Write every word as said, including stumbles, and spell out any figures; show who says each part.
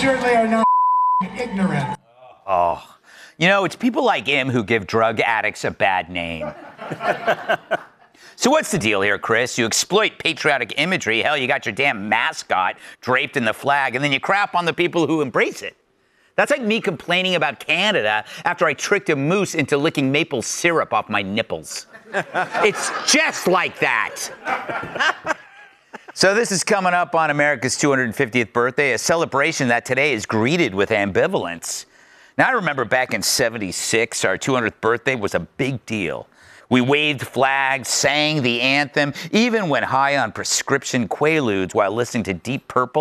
Speaker 1: sure they are not ignorant.
Speaker 2: Oh. You know, it's people like him who give drug addicts a bad name. So what's the deal here, Chris? You exploit patriotic imagery. Hell, you got your damn mascot draped in the flag, and then you crap on the people who embrace it. That's like me complaining about Canada after I tricked a moose into licking maple syrup off my nipples. It's just like that. So this is coming up on America's two hundred fiftieth birthday, a celebration that today is greeted with ambivalence. Now, I remember back in seventy-six, our two hundredth birthday was a big deal. We waved flags, sang the anthem, even went high on prescription Quaaludes while listening to Deep Purple.